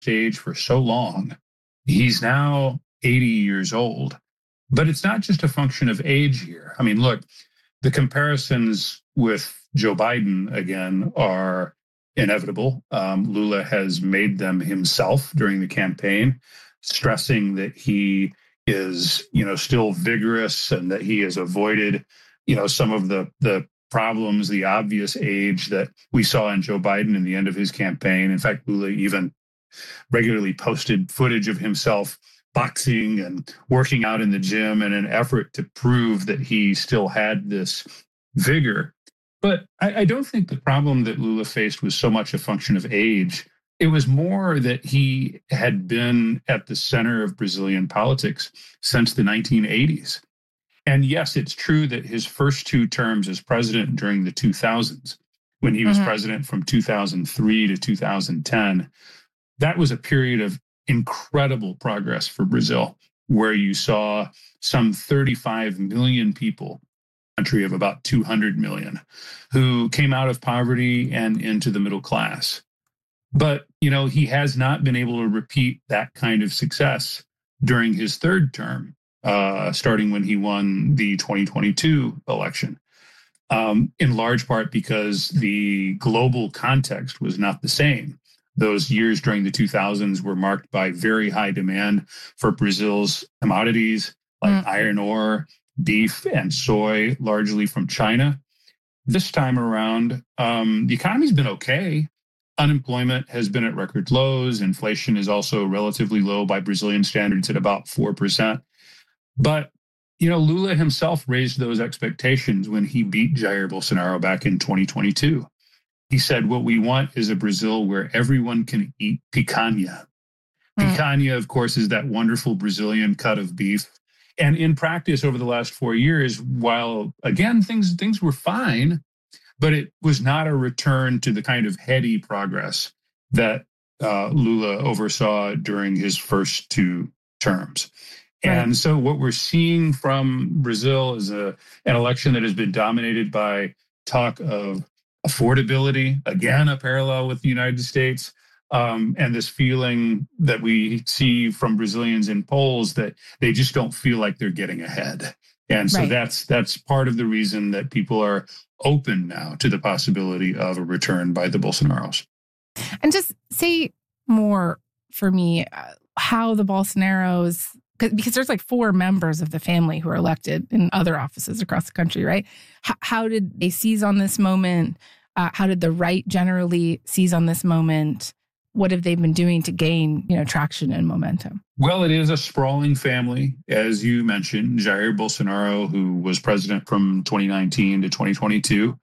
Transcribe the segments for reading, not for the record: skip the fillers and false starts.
stage for so long. He's now 80 years old. But it's not just a function of age here. I mean, look, the comparisons with Joe Biden, again, are inevitable. Lula has made them himself during the campaign, stressing that he is, still vigorous and that he has avoided, some of the problems, the obvious age that we saw in Joe Biden in the end of his campaign. In fact, Lula even regularly posted footage of himself boxing and working out in the gym in an effort to prove that he still had this vigor. But I don't think the problem that Lula faced was so much a function of age. It was more that he had been at the center of Brazilian politics since the 1980s. And yes, it's true that his first two terms as president during the 2000s, when he was president from 2003 to 2010, that was a period of incredible progress for Brazil, where you saw some 35 million people, a country of about 200 million, who came out of poverty and into the middle class. But, he has not been able to repeat that kind of success during his third term, starting when he won the 2022 election, in large part because the global context was not the same. Those years during the 2000s were marked by very high demand for Brazil's commodities like iron ore, beef, and soy, largely from China. This time around, the economy's been okay. Unemployment has been at record lows. Inflation is also relatively low by Brazilian standards at about 4%. But, Lula himself raised those expectations when he beat Jair Bolsonaro back in 2022. He said, what we want is a Brazil where everyone can eat picanha. Picanha, of course, is that wonderful Brazilian cut of beef. And in practice over the last 4 years, while, again, things were fine, but it was not a return to the kind of heady progress that Lula oversaw during his first two terms. And so what we're seeing from Brazil is an election that has been dominated by talk of affordability, again, a parallel with the United States, and this feeling that we see from Brazilians in polls that they just don't feel like they're getting ahead. And so that's part of the reason that people are open now to the possibility of a return by the Bolsonaros. And just say more for me, how the Bolsonaros, because there's like 4 members of the family who are elected in other offices across the country, right? How did they seize on this moment? How did the right generally seize on this moment? What have they been doing to gain, traction and momentum? Well, it is a sprawling family, as you mentioned. Jair Bolsonaro, who was president from 2019 to 2022,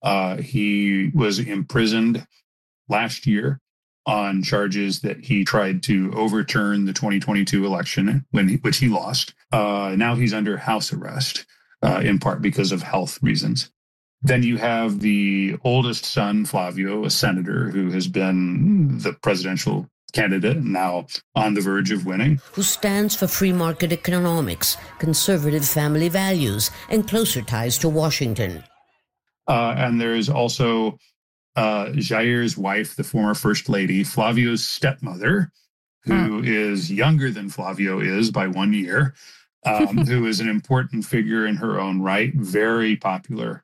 he was imprisoned last year on charges that he tried to overturn the 2022 election, which he lost. Now he's under house arrest, in part because of health reasons. Then you have the oldest son, Flavio, a senator who has been the presidential candidate and now on the verge of winning. Who stands for free market economics, conservative family values, and closer ties to Washington. And there's also Jair's wife, the former first lady, Flavio's stepmother, who is younger than Flavio is by 1 year, who is an important figure in her own right, very popular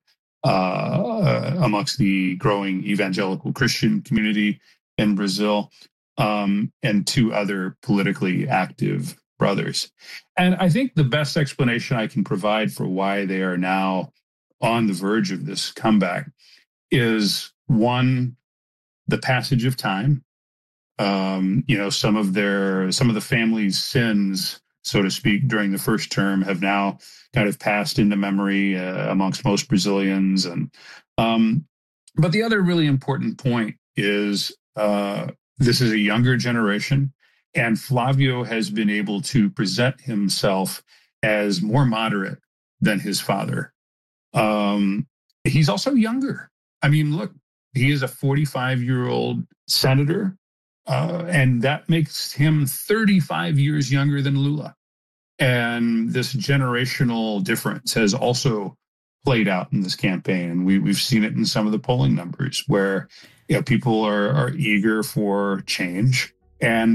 amongst the growing evangelical Christian community in Brazil, and 2 other politically active brothers. And I think the best explanation I can provide for why they are now on the verge of this comeback is, one, the passage of time. Some of the family's sins, so to speak, during the first term have now kind of passed into memory amongst most Brazilians. And but the other really important point is this is a younger generation, and Flavio has been able to present himself as more moderate than his father. He's also younger. I mean, look, he is a 45-year-old senator, and that makes him 35 years younger than Lula. And this generational difference has also played out in this campaign. And we've seen it in some of the polling numbers where people are eager for change. And